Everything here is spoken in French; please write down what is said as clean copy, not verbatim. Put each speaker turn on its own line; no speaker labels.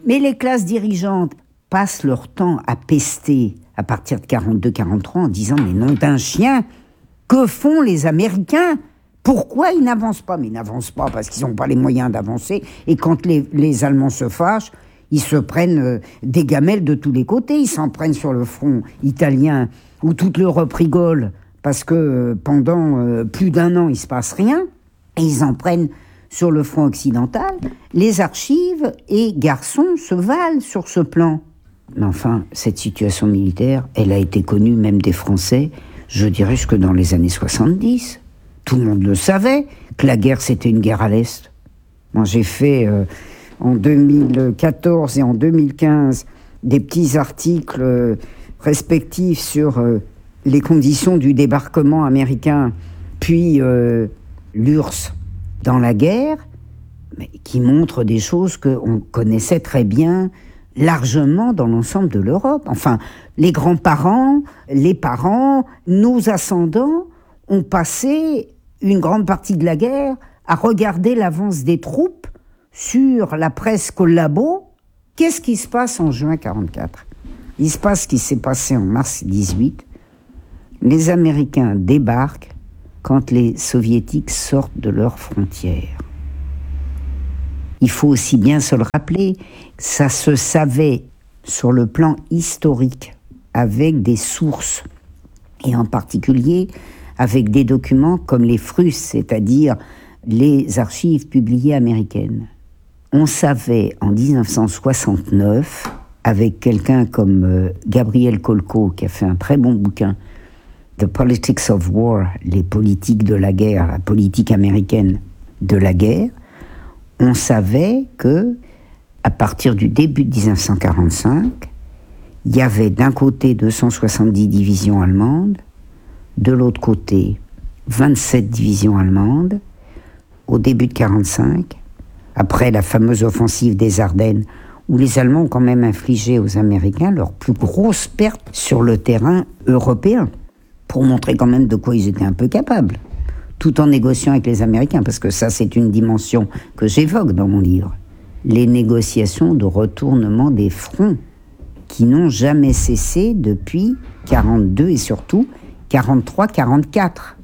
Mais les classes dirigeantes passent leur temps à pester à partir de 42-43 en disant « Mais nom d'un chien, que font les Américains ? Pourquoi ils n'avancent pas ?» Mais ils n'avancent pas parce qu'ils n'ont pas les moyens d'avancer. Et quand les Allemands se fâchent, ils se prennent des gamelles de tous les côtés. Ils s'en prennent sur le front italien où toute l'Europe rigole parce que pendant plus d'1 an, il ne se passe rien. Et ils en prennent sur le front occidental. Les archives et Garçon se valent sur ce plan. Mais enfin, cette situation militaire, elle a été connue même des Français, je dirais jusque dans les années 70. Tout le monde le savait, que la guerre, c'était une guerre à l'Est. Moi, j'ai fait en 2014 et en 2015 des petits articles respectifs sur les conditions du débarquement américain, puis l'URSS dans la guerre, mais qui montrent des choses qu'on connaissait très bien, largement dans l'ensemble de l'Europe. Enfin, les grands-parents, les parents, nos ascendants ont passé une grande partie de la guerre à regarder l'avance des troupes sur la presse collabo. Qu'est-ce qui se passe en juin 1944 ? Il se passe ce qui s'est passé en mars 18. Les Américains débarquent quand les Soviétiques sortent de leurs frontières. Il faut aussi bien se le rappeler, ça se savait sur le plan historique, avec des sources, et en particulier avec des documents comme les FRUS, c'est-à-dire les archives publiées américaines. On savait en 1969, avec quelqu'un comme Gabriel Kolko, qui a fait un très bon bouquin, The Politics of War, les politiques de la guerre, la politique américaine de la guerre, on savait que, à partir du début de 1945, il y avait d'un côté 270 divisions allemandes, de l'autre côté 27 divisions allemandes, au début de 1945, après la fameuse offensive des Ardennes, où les Allemands ont quand même infligé aux Américains leur plus grosse perte sur le terrain européen, pour montrer quand même de quoi ils étaient un peu capables, tout en négociant avec les Américains, parce que ça, c'est une dimension que j'évoque dans mon livre. Les négociations de retournement des fronts, qui n'ont jamais cessé depuis 1942 et surtout 1943-1944.